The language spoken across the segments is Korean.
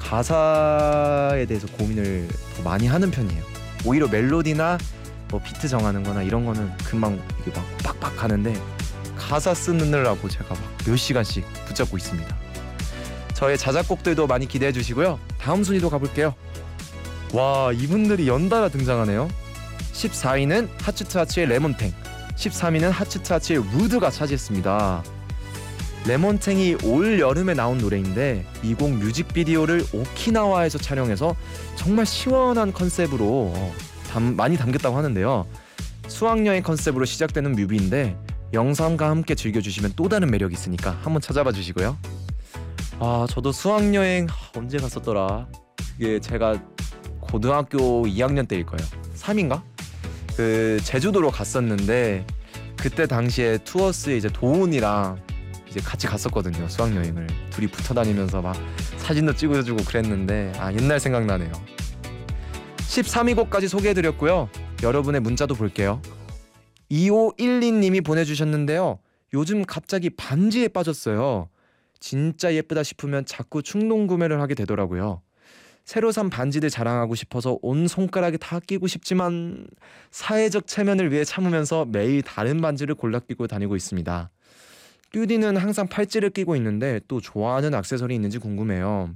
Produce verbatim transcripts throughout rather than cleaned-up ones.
가사에 대해서 고민을 더 많이 하는 편이에요. 오히려 멜로디나 뭐 비트 정하는 거나 이런 거는 금방 이게 막 빡빡 하는데 가사 쓰느라고 제가 막 몇 시간씩 붙잡고 있습니다. 저의 자작곡들도 많이 기대해 주시고요. 다음 순위도 가볼게요. 와, 이분들이 연달아 등장하네요. 십사 위는 하츠트하츠의 레몬탱, 십삼 위는 하츠트하츠의 루드가 차지했습니다. 레몬탱이 올 여름에 나온 노래인데 이 곡 뮤직비디오를 오키나와에서 촬영해서 정말 시원한 컨셉으로 담, 많이 담겼다고 하는데요. 수학여행 컨셉으로 시작되는 뮤비인데 영상과 함께 즐겨주시면 또 다른 매력이 있으니까 한번 찾아봐 주시고요. 아, 저도 수학여행 언제 갔었더라. 이게 제가 고등학교 이 학년 때일 거예요. 삼 인가? 그 제주도로 갔었는데 그때 당시에 투어스에 이제 도훈이랑 이제 같이 갔었거든요. 수학여행을 둘이 붙어 다니면서 막 사진도 찍어주고 그랬는데 아, 옛날 생각나네요. 십삼 위 곡까지 소개해드렸고요. 여러분의 문자도 볼게요. 이오일이 님이 보내주셨는데요. 요즘 갑자기 반지에 빠졌어요. 진짜 예쁘다 싶으면 자꾸 충동 구매를 하게 되더라고요. 새로 산 반지들 자랑하고 싶어서 온 손가락에 다 끼고 싶지만 사회적 체면을 위해 참으면서 매일 다른 반지를 골라 끼고 다니고 있습니다. 뚜디는 항상 팔찌를 끼고 있는데 또 좋아하는 액세서리 있는지 궁금해요.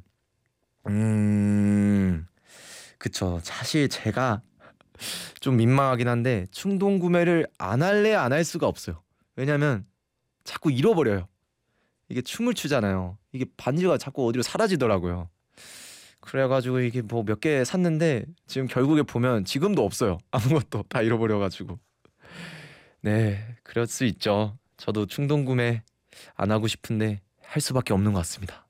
음... 그쵸. 사실 제가 좀 민망하긴 한데 충동 구매를 안 할래 안 할 수가 없어요. 왜냐면 자꾸 잃어버려요. 이게 춤을 추잖아요. 이게 반지가 자꾸 어디로 사라지더라고요. 그래가지고 이게 뭐 몇 개 샀는데 지금 결국에 보면 지금도 없어요. 아무것도 다 잃어버려가지고. 네, 그럴 수 있죠. 저도 충동 구매 안 하고 싶은데 할 수밖에 없는 것 같습니다.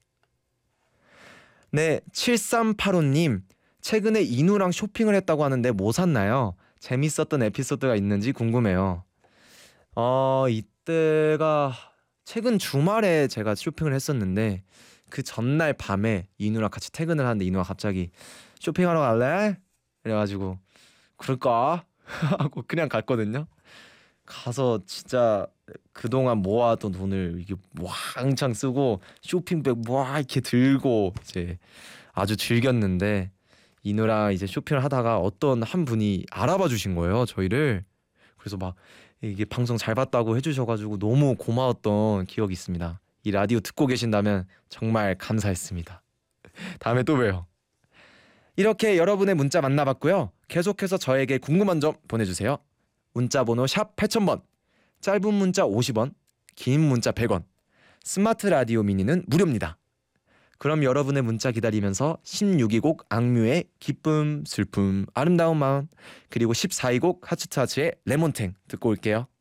네, 칠삼팔오 님. 최근에 인우랑 쇼핑을 했다고 하는데 뭐 샀나요? 재밌었던 에피소드가 있는지 궁금해요. 어, 이때가 최근 주말에 제가 쇼핑을 했었는데 그 전날 밤에 인우랑 같이 퇴근을 하는데 인우가 갑자기 쇼핑하러 갈래? 그래가지고 그럴까? 하고 그냥 갔거든요. 가서 진짜 그동안 모아둔 돈을 이게 왕창 쓰고 쇼핑백 막 이렇게 들고 이제 아주 즐겼는데 인우랑 이제 쇼핑을 하다가 어떤 한 분이 알아봐 주신 거예요, 저희를. 그래서 막 이게 방송 잘 봤다고 해주셔가지고 너무 고마웠던 기억이 있습니다. 이 라디오 듣고 계신다면 정말 감사했습니다. 다음에 또 봬요. 이렇게 여러분의 문자 만나봤고요. 계속해서 저에게 궁금한 점 보내주세요. 문자번호 샵 팔천 번, 짧은 문자 오십 원, 긴 문자 백 원, 스마트 라디오 미니는 무료입니다. 그럼 여러분의 문자 기다리면서 십육 위 곡 악뮤의 기쁨, 슬픔, 아름다운 마음, 그리고 십사 위 곡 하츠트하츠의 레몬탱 듣고 올게요.